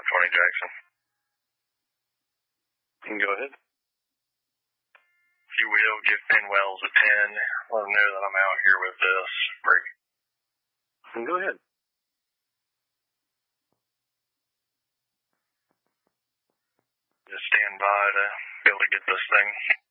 520 Jackson. You can go ahead. If you will, give Finn Wells a 10. Let him know that I'm out here with this break. You can go ahead. Just stand by to be able to get this thing.